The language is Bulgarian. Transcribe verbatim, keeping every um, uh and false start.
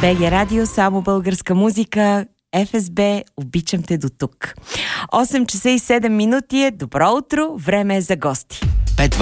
БГ Радио, само българска музика. Еф Ес Би, обичам те до тук. осем часа и седем минути е. Добро утро, време е за гости.